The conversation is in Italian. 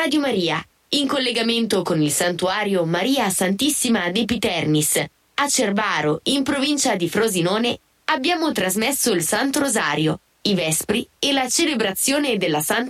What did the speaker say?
Radio Maria, in collegamento con il santuario Maria Santissima de Piternis, a Cerbaro, in provincia di Frosinone, abbiamo trasmesso il Santo Rosario, i Vespri e la celebrazione della Santa